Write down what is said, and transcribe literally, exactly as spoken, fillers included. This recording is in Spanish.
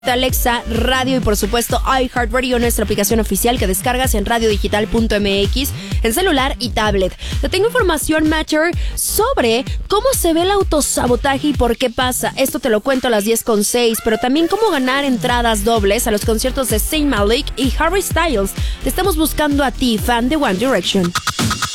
Alexa, radio y por supuesto iHeartRadio, nuestra aplicación oficial que descargas en radio digital punto m x en celular y tablet. Te tengo información, Matcher, sobre cómo se ve el autosabotaje y por qué pasa. Esto te lo cuento a las diez con seis, pero también cómo ganar entradas dobles a los conciertos de Zayn Malik y Harry Styles. Te estamos buscando a ti, fan de One Direction.